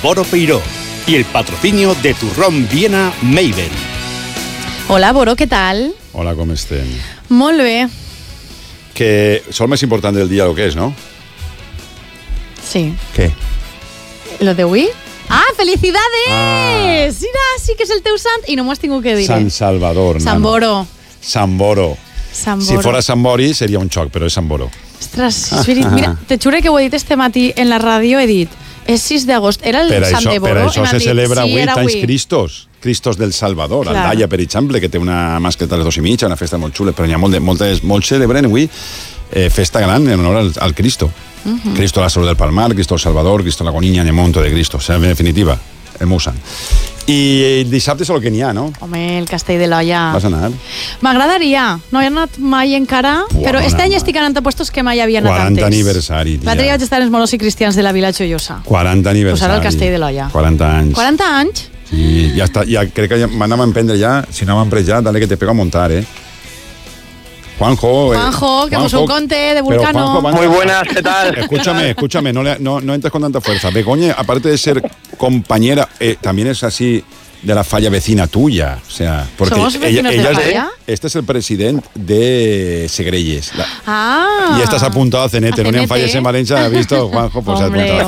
Boro Peiró y el patrocinio de Turrón Viena Mabel. Hola, Boro, què tal? Hola, com estem? Molt bé. Que és el més important del dia, el que és, no? Sí. Què? Lo de avui? Ah, felicidades! Mira, sí que és el teu sant i no m'ho has tingut que dir. Sant Salvador, Sant Boro. Sant Boro. Si fora Sant Bori seria un xoc, però és Sant Boro. Ostres, mira, te juro que ho he dit este matí en la ràdio, he dit, és 6 d'agost, era el sant de Boro. Per això se celebra avui tants Cristos. Cristos del Salvador. Clar. El Dalla, per exemple, que té una mascleta a les 2:30, una festa molt xula, però hi ha molts celebren avui festa gran en honor al Cristo. Cristo la Salud del Palmar, Cristo el Salvador, Cristo la Coniña, Nemonto de Cristo. O sea, en definitiva, el meu sant. I dissabte és el que n'hi ha, no? Home, el Castell de l'Olla. Vas anar? M'agradaria. No he anat mai encara, però este any estic anant a puestos que mai havia anat 40 aniversari, tia. L'altre dia vaig estar als Moros i Cristians de la Vila Joiosa. 40 aniversari. Pues ara el Castell de l'Olla. 40 anys. 40 anys? Sí, ja està. Ja crec que ja m'anava a emprendre ja. Si no m'han pres ja, dale que te pego a montar, Juanjo, que pues un conte de Vulcano. Juanjo, muy buenas, ¿qué tal? Escúchame, no entres con tanta fuerza. Begoña, aparte de ser compañera, también es así de la falla vecina tuya. O sea, porque ¿Somos vecinos de la falla? Este es el presidente de Segrelles. Ah. Y estás apuntado a CNT. No me falles en Valencia, ¿has visto, Juanjo? Pues hombre.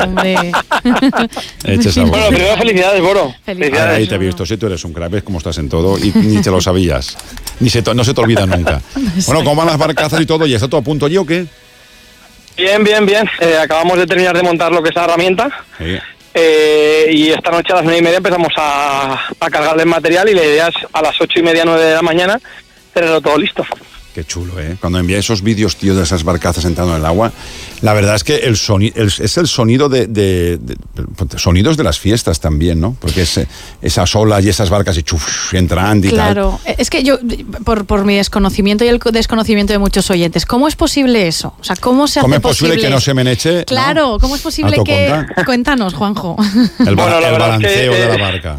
Bueno, primero felicidades, Boro. Felicidades. Ahí te he visto, si tú eres un crack, ves cómo estás en todo y ni te lo sabías. No se te olvida nunca. Bueno, ¿cómo van las barcazas y todo? ¿Y está todo a punto allí o qué? Bien. Acabamos de terminar de montar lo que es la herramienta. Sí. Y esta noche a las 9:30 empezamos a cargarle el material y la idea es a las 8:30, 9 de la mañana tenerlo todo listo. Qué chulo, Cuando envía esos vídeos, tío, de esas barcazas entrando en el agua, la verdad es que es el sonido de sonidos de las fiestas también, ¿no? Porque esas olas y esas barcas y entrando y tal. Claro, es que yo, por mi desconocimiento y el desconocimiento de muchos oyentes, ¿cómo es posible eso? O sea, ¿cómo se hace posible? ¿Cómo es posible que no se meneche? Claro, ¿cómo es posible que... Cuéntanos, Juanjo. El balanceo de la barca.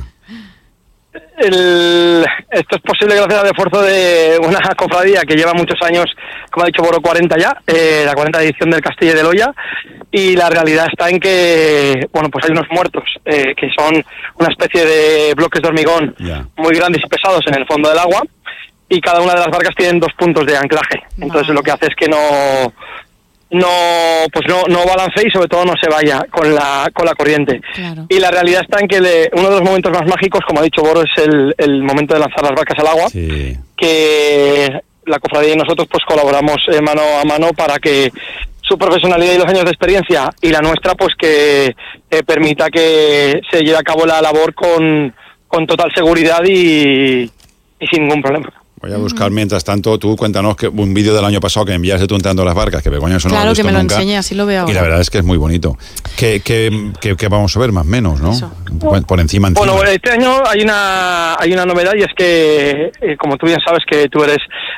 Esto es posible gracias al esfuerzo de una cofradía que lleva muchos años, como ha dicho Boro, 40 ya, la 40 edición del Castell de l'Olla, y la realidad está en que, bueno, pues hay unos muertos que son una especie de bloques de hormigón muy grandes y pesados en el fondo del agua, y cada una de las barcas tienen 2 puntos de anclaje. Entonces lo que hace es que no balancee y sobre todo no se vaya con la corriente. Claro. Y la realidad está en que uno de los momentos más mágicos, como ha dicho Boro, es el momento de lanzar las barcas al agua, que la cofradía y nosotros pues colaboramos mano a mano para que su profesionalidad y los años de experiencia y la nuestra pues que permita que se lleve a cabo la labor con total seguridad y sin ningún problema. Voy a buscar, mientras tanto, tú cuéntanos que un vídeo del año pasado que enviaste tú entrando a las barcas, que Begoña eso no lo ha visto nunca. Claro, que me lo enseñe, así lo veo ahora. Y la verdad es que es muy bonito. Que vamos a ver más o menos, ¿no? Eso. Por encima. Bueno, este año hay una novedad y es que, como tú bien sabes, que tú eres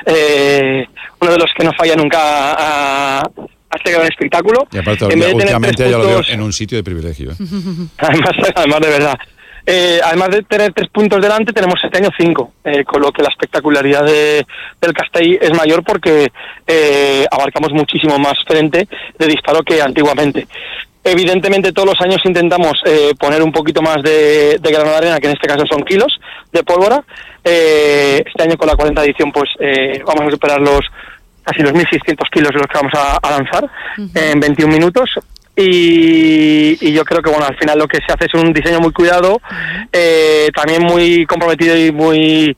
uno de los que no falla nunca a este gran espectáculo. Y aparte, últimamente ya lo veo en un sitio de privilegio. Además de verdad. Además de tener 3 puntos delante, tenemos este año 5, con lo que la espectacularidad del Castell es mayor porque abarcamos muchísimo más frente de disparo que antiguamente. Evidentemente todos los años intentamos poner un poquito más de grano de arena, que en este caso son kilos de pólvora. Este año con la 40 edición pues vamos a superar casi los 1.600 kilos de los que vamos a lanzar en 21 minutos. Y yo creo que bueno, al final lo que se hace es un diseño muy cuidado, también muy comprometido y muy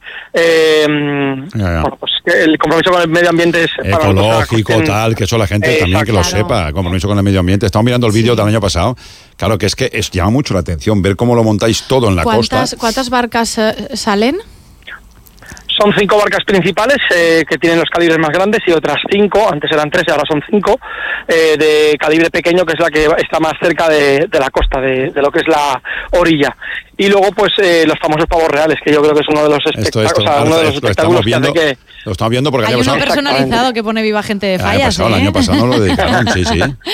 bueno, pues el compromiso con el medio ambiente es ecológico, tal, que eso la gente también que lo sepa, compromiso con el medio ambiente. Estamos mirando el vídeo del año pasado, claro que llama mucho la atención ver cómo lo montáis todo en la costa. ¿Cuántas barcas salen? Son 5 barcas principales que tienen los calibres más grandes y otras 5, antes eran 3 y ahora son 5, de calibre pequeño, que es la que está más cerca de la costa, de lo que es la orilla. Y luego pues los famosos pavos reales, que yo creo que es uno de los espectáculos que hace que... Lo estamos viendo porque hay uno personalizado que pone Viva Gente de Fallas. El año pasado nos lo dedicaron, sí.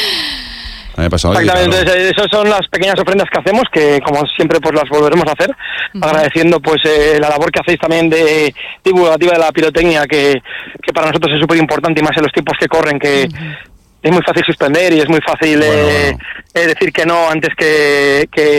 Exactamente, esas son las pequeñas ofrendas que hacemos, que como siempre pues las volveremos a hacer, agradeciendo pues la labor que hacéis también de divulgativa de la pirotecnia, que para nosotros es súper importante y más en los tiempos que corren, que es muy fácil suspender y es muy fácil decir que no antes que